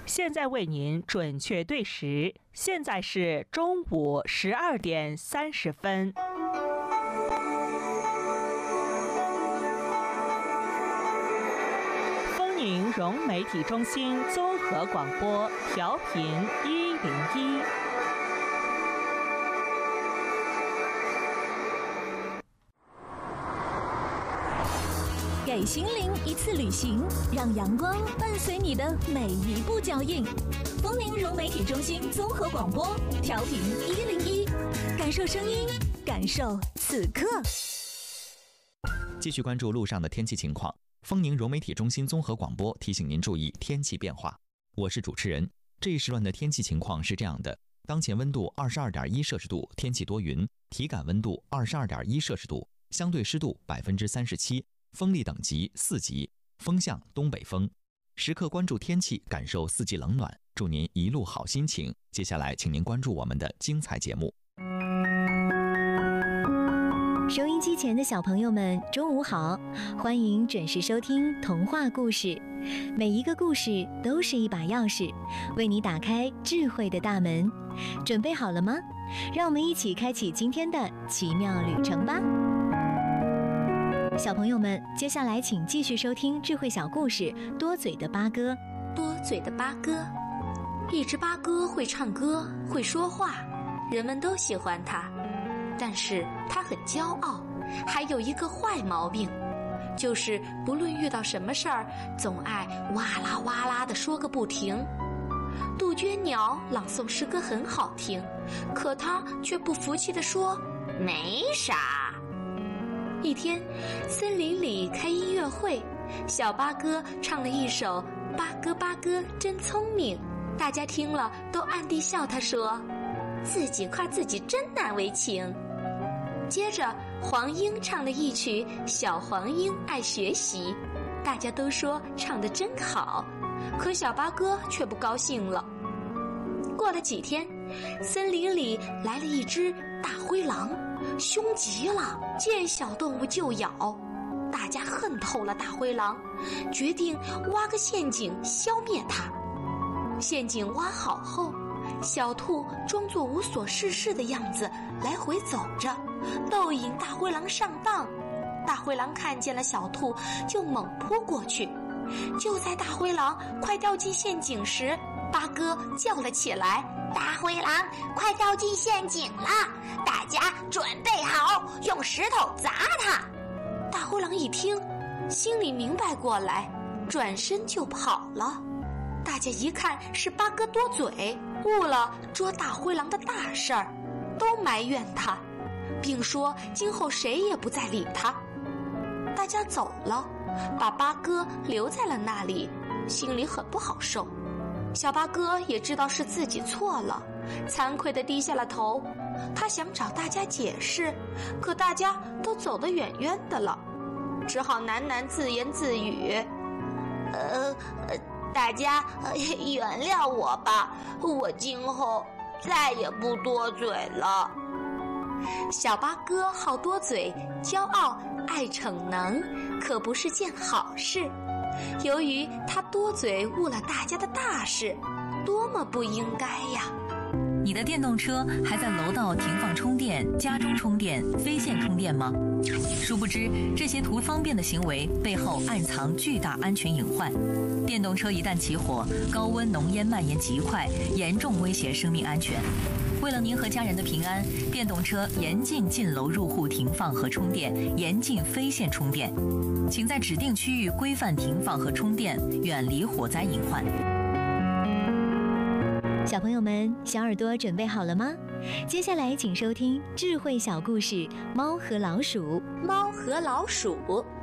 现在为您准确对时，现在是中午12点30分。丰宁融媒体中心综合广播，调频101。 给心灵一次旅行，让阳光伴随你的每一步脚印。丰宁融媒体中心综合广播，调频101，感受声音，感受此刻。 继续关注路上的天气情况。丰宁融媒体中心综合广播提醒您注意天气变化。我是主持人。这一时段的天气情况是这样的：当前温度22.1摄氏度，天气多云，体感温度22.1摄氏度，相对湿度37%。风力等级4级，风向东北风。时刻关注天气，感受四季冷暖，祝您一路好心情。接下来请您关注我们的精彩节目。 收音机前的小朋友们，中午好，欢迎准时收听童话故事。每一个故事都是一把钥匙，为你打开智慧的大门。准备好了吗？让我们一起开启今天的奇妙旅程吧。小朋友们，接下来请继续收听智慧小故事《多嘴的八哥》。 多嘴的八哥，一只八哥会唱歌，会说话，人们都喜欢它。但是它很骄傲，还有一个坏毛病，就是不论遇到什么事儿，总爱哇啦哇啦地说个不停。杜鹃鸟朗诵诗歌很好听，可它却不服气地说：“没啥。”一天，森林里开音乐会，小八哥唱了一首《八哥八哥真聪明》，大家听了都暗地笑他说：“自己夸自己真难为情。”接着，黄莺唱了一曲《小黄莺爱学习》，大家都说唱得真好，可小八哥却不高兴了。过了几天，森林里来了一只大灰狼，凶极了，见小动物就咬。大家恨透了大灰狼，决定挖个陷阱消灭它。陷阱挖好后，小兔装作无所事事的样子来回走着，逗引大灰狼上当。大灰狼看见了小兔，就猛扑过去。就在大灰狼快掉进陷阱时，八哥叫了起来：“大灰狼，快掉进陷阱了！大家准备好，用石头砸它！”大灰狼一听，心里明白过来，转身就跑了。大家一看是八哥多嘴，误了捉大灰狼的大事儿，都埋怨他，并说今后谁也不再理他。大家走了，把八哥留在了那里，心里很不好受。小八哥也知道是自己错了，惭愧地低下了头。他想找大家解释，可大家都走得远远的了，只好喃喃自言自语：“大家原谅我吧，我今后再也不多嘴了。”小八哥好多嘴，骄傲爱逞能，可不是件好事。由于他多嘴误了大家的大事，多么不应该呀！ 你的电动车还在楼道停放充电、家中充电、非线充电吗？殊不知，这些图方便的行为背后暗藏巨大安全隐患。电动车一旦起火，高温浓烟蔓延极快，严重威胁生命安全。为了您和家人的平安，电动车严禁进楼入户停放和充电，严禁非线充电。请在指定区域规范停放和充电，远离火灾隐患。 小朋友们，小耳朵准备好了吗？接下来请收听智慧小故事《猫和老鼠》。 猫和老鼠。